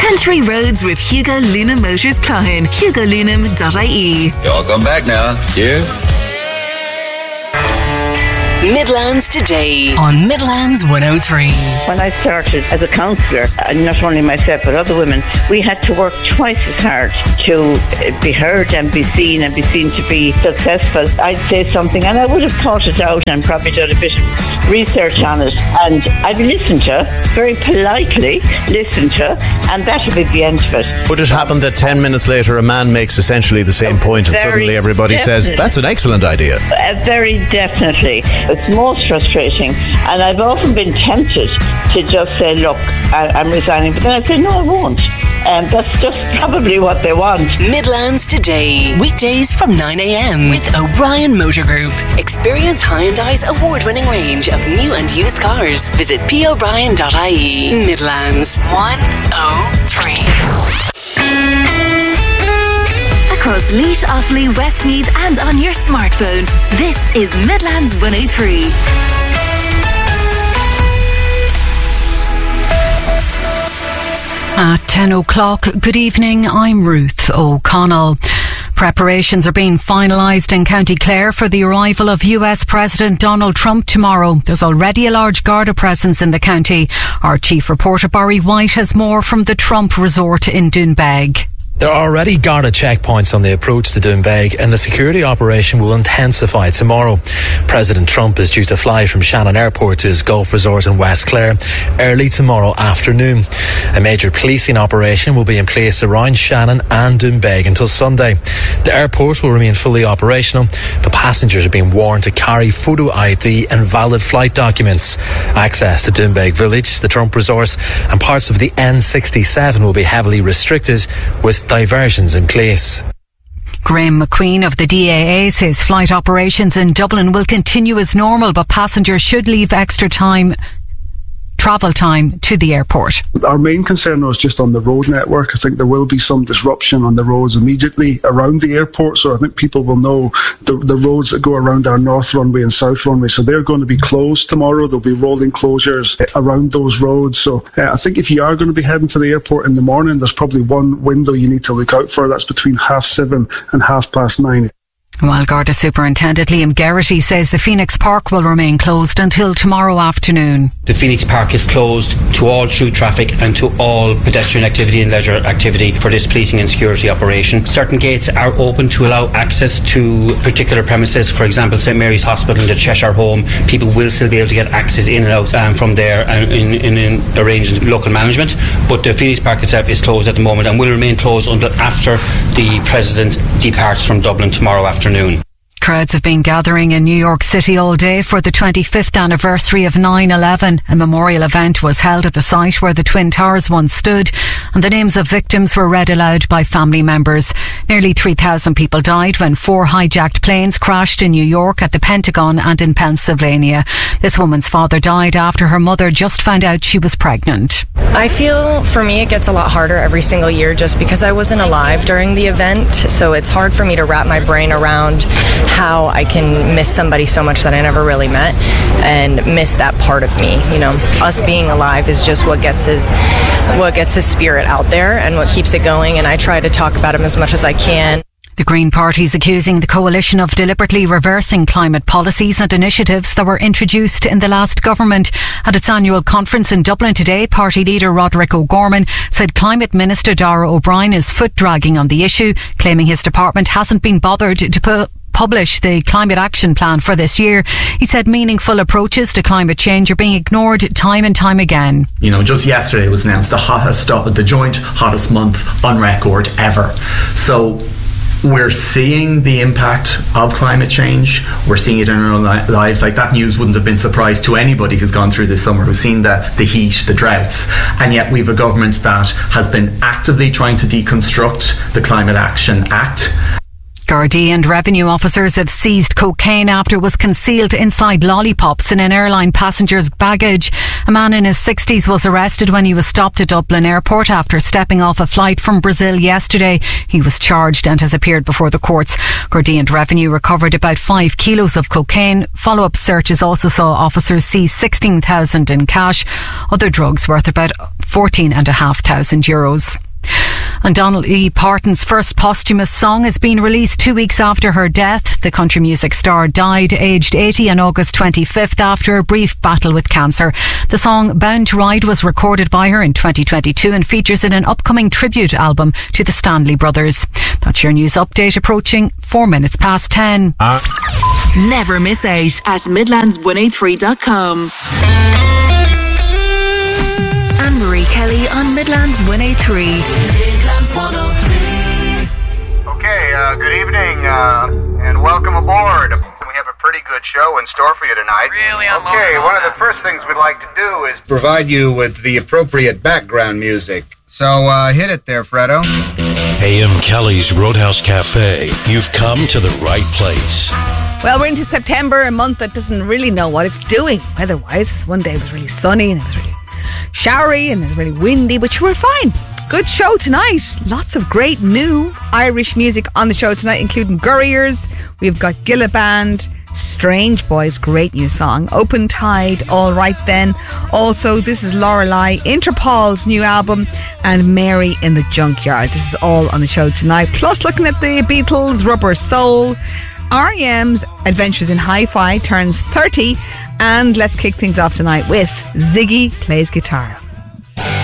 Country Roads with Hugo Luna Motors Cloughan. HugoLunam.ie. Welcome back now. Cheers. Midlands Today on Midlands 103. When I started as a counsellor, not only myself but other women, we had to work twice as hard to be heard and be seen to be successful. I'd say something and I would have thought it out and probably done a bit of research on it, and I'd listen to, very politely listen to, and that would be the end of it. Would it happen that 10 minutes later a man makes essentially the same point and suddenly everybody says, that's an excellent idea? Very definitely. It's most frustrating, and I've often been tempted to just say, look, I'm resigning, but then I say, no, I won't. That's just probably what they want. Midlands Today, weekdays from 9 a.m. with O'Brien Motor Group. Experience Hyundai's award-winning range of new and used cars. Visit pobrien.ie. Midlands 103. Across Laois, Offaly, Westmeath and on your smartphone, this is Midlands 103. At 10 o'clock, good evening, I'm Ruth O'Connell. Preparations are being finalised in County Clare for the arrival of US President Donald Trump tomorrow. There's already a large Garda presence in the county. Our chief reporter Barry White has more from the Trump resort in Doonbeg. There are already Garda checkpoints on the approach to Doonbeg, and the security operation will intensify tomorrow. President Trump is due to fly from Shannon Airport to his golf resort in West Clare early tomorrow afternoon. A major policing operation will be in place around Shannon and Doonbeg until Sunday. The airport will remain fully operational, but passengers are being warned to carry photo ID and valid flight documents. Access to Doonbeg Village, the Trump resort, and parts of the N67 will be heavily restricted, with diversions in place. Graham McQueen of the DAA says flight operations in Dublin will continue as normal, but passengers should leave extra travel time to the airport. Our main concern was just on the road network. I think there will be some disruption on the roads immediately around the airport, so I think people will know the roads that go around our north runway and south runway, so they're going to be closed tomorrow. There'll be rolling closures around those roads, so I think if you are going to be heading to the airport in the morning, there's probably one window you need to look out for. That's between 7:30 and 9:30. While Garda Superintendent Liam Geraghty says the Phoenix Park will remain closed until tomorrow afternoon. The Phoenix Park is closed to all through traffic and to all pedestrian activity and leisure activity for this policing and security operation. Certain gates are open to allow access to particular premises. For example, St Mary's Hospital and the Cheshire Home. People will still be able to get access in and out from there in arrangements with local management. But the Phoenix Park itself is closed at the moment and will remain closed until after the President departs from Dublin tomorrow afternoon. Crowds have been gathering in New York City all day for the 25th anniversary of 9/11. A memorial event was held at the site where the Twin Towers once stood, and the names of victims were read aloud by family members. Nearly 3,000 people died when 4 hijacked planes crashed in New York, at the Pentagon and in Pennsylvania. This woman's father died after her mother just found out she was pregnant. I feel, for me, it gets a lot harder every single year just because I wasn't alive during the event, so it's hard for me to wrap my brain around how I can miss somebody so much that I never really met and miss that part of me. You know, us being alive is just what gets his spirit out there and what keeps it going, and I try to talk about him as much as I can. The Green Party is accusing the coalition of deliberately reversing climate policies and initiatives that were introduced in the last government. At its annual conference in Dublin today, party leader Roderick O'Gorman said Climate Minister Darragh O'Brien is foot-dragging on the issue, claiming his department hasn't been bothered to publish the climate action plan for this year. He said meaningful approaches to climate change are being ignored time and time again. You know, just yesterday it was announced the joint hottest month on record ever. So we're seeing the impact of climate change. We're seeing it in our own lives. Like, that news wouldn't have been surprise to anybody who's gone through this summer, who's seen the heat, the droughts. And yet we have a government that has been actively trying to deconstruct the Climate Action Act. Gardaí and revenue officers have seized cocaine after it was concealed inside lollipops in an airline passenger's baggage. A man in his 60s was arrested when he was stopped at Dublin Airport after stepping off a flight from Brazil yesterday. He was charged and has appeared before the courts. Gardaí and revenue recovered about 5 kilos of cocaine. Follow-up searches also saw officers seize 16,000 in cash. Other drugs worth about €14,500. And Dolly Parton's first posthumous song has been released 2 weeks after her death. The country music star died aged 80 on August 25th after a brief battle with cancer. The song Bound to Ride was recorded by her in 2022 and features in an upcoming tribute album to the Stanley Brothers. That's your news update, approaching 4 minutes past 10. Never miss out at Midlands183.com. Anne-Marie Kelly on Midlands 103. Midlands 103. Okay, good evening, and welcome aboard. We have a pretty good show in store for you tonight. Really? Okay, one of the first things we'd like to do is provide you with the appropriate background music. So, hit it there, Fredo. A.M. Kelly's Roadhouse Cafe. You've come to the right place. Well, we're into September, a month that doesn't really know what it's doing weather-wise. One day it was really sunny and it was really showery and it was really windy, but you were fine. Good show tonight. Lots of great new Irish music on the show tonight, including Gurriers. We've got Gilliband, Strange Boys, great new song, Open Tide, All Right Then. Also, this is Lorelei, Interpol's new album, and Mary in the Junkyard. This is all on the show tonight. Plus, looking at the Beatles, Rubber Soul, R.E.M's Adventures in Hi-Fi turns 30, and let's kick things off tonight with Ziggy Plays Guitar.